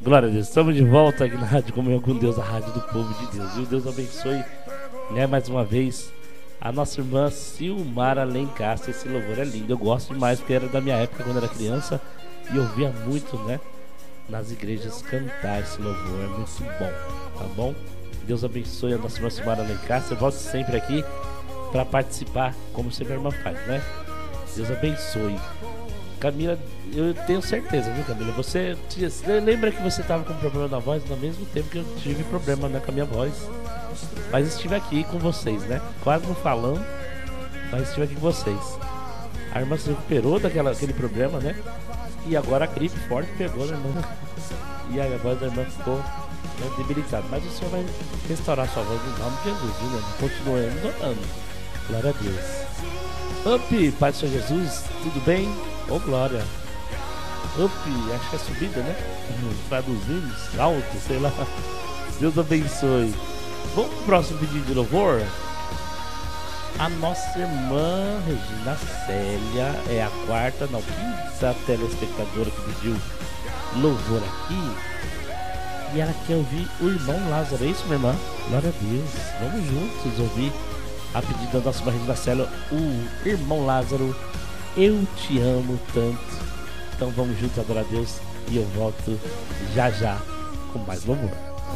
Glória a Deus, estamos de volta aqui na Rádio Comunhão com Deus, a rádio do povo de Deus. E Deus abençoe, né, mais uma vez a nossa irmã Silmara Lencastre. Esse louvor é lindo, eu gosto demais, porque era da minha época quando era criança e eu ouvia muito, né, nas igrejas cantar esse louvor, é muito bom, tá bom? Deus abençoe a nossa irmã Silmara Lencastre, volte sempre aqui para participar, como sempre a irmã faz, né? Deus abençoe. Camila, eu tenho certeza, viu, Camila? Você lembra que você estava com problema na voz no mesmo tempo que eu tive problema, né, com a minha voz. Mas estive aqui com vocês, né? Quase não falando, mas estive aqui com vocês. A irmã se recuperou daquele problema, né? E agora a gripe forte pegou, né, irmã? E a voz da irmã ficou, né, debilitada. Mas o Senhor vai restaurar sua voz no nome de Jesus, viu, né? Continuando orando. Glória a Deus. Up, Pai do Senhor Jesus, tudo bem? Ô, glória. Up, acho que é subida, né? Traduzindo, alto, sei lá. Deus abençoe. Vamos pro próximo pedido de louvor? A nossa irmã Regina Célia é a quarta, não, quinta telespectadora que pediu louvor aqui. E ela quer ouvir o irmão Lázaro, é isso, minha irmã? Glória a Deus. Vamos juntos ouvir a pedido da nossa irmã Regina Célia, o irmão Lázaro. Eu te amo tanto. Então vamos juntos adorar a Deus. E eu volto já já com mais louvor.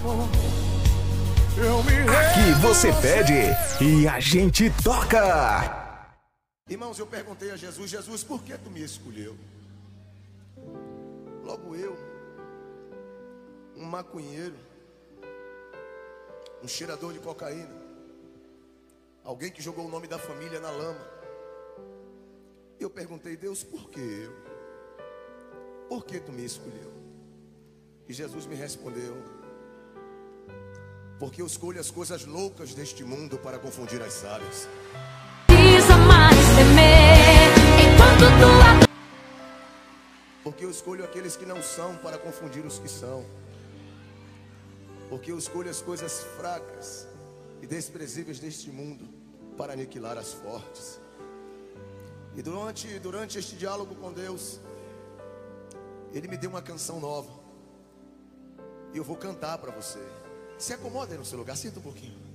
Aqui você pede e a gente toca. Irmãos, eu perguntei a Jesus: Jesus, por que tu me escolheu? Logo eu, um maconheiro, um cheirador de cocaína, alguém que jogou o nome da família na lama. Eu perguntei: Deus, por que eu? Por que tu me escolheu? E Jesus me respondeu: porque eu escolho as coisas loucas deste mundo para confundir as sábias. Porque eu escolho aqueles que não são para confundir os que são. Porque eu escolho as coisas fracas e desprezíveis deste mundo para aniquilar as fortes. E durante este diálogo com Deus, Ele me deu uma canção nova. E eu vou cantar para você. Se acomode aí no seu lugar, sinta um pouquinho.